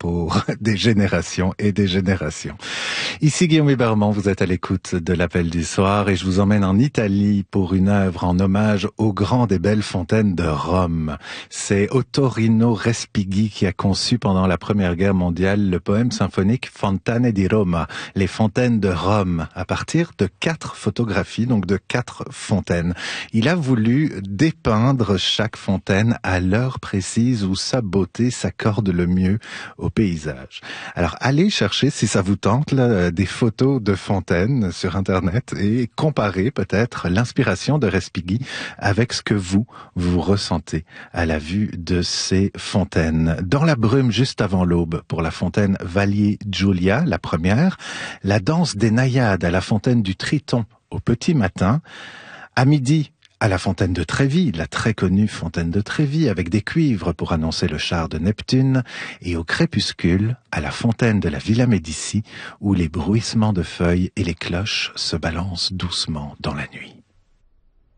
pour des générations et des générations. Ici Guillaume Hébermont, vous êtes à l'écoute de l'Appel du soir et je vous emmène en Italie pour une œuvre en hommage aux grandes et belles fontaines de Rome. C'est Ottorino Respighi qui a conçu pendant la Première Guerre mondiale le poème symphonique Fontane di Roma, les fontaines de Rome, à partir de 4 photographies, donc de 4 fontaines. Il a voulu dépeindre chaque fontaine à l'heure précise où sa beauté s'accorde le mieux au paysage. Alors allez chercher, si ça vous tente, là, des photos de fontaines sur Internet et comparez peut-être l'inspiration de Respighi avec ce que vous ressentez à la vue de ces fontaines. Dans la brume juste avant l'aube pour la fontaine Valli Giulia, la première, la danse des naïades à la fontaine du Triton au petit matin, à midi à la fontaine de Trévi, la très connue fontaine de Trévi, avec des cuivres pour annoncer le char de Neptune, et au crépuscule, à la fontaine de la Villa Médici, où les bruissements de feuilles et les cloches se balancent doucement dans la nuit.